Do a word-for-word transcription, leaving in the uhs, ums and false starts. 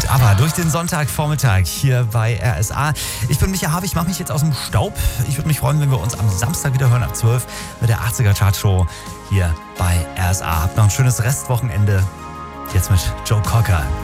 Mit ABBA durch den Sonntagvormittag hier bei R S A. Ich bin Micha Habe, ich mache mich jetzt aus dem Staub. Ich würde mich freuen, wenn wir uns am Samstag wieder hören ab zwölf mit der achtziger Chartshow hier bei R S A. Habt noch ein schönes Restwochenende. Jetzt mit Joe Cocker.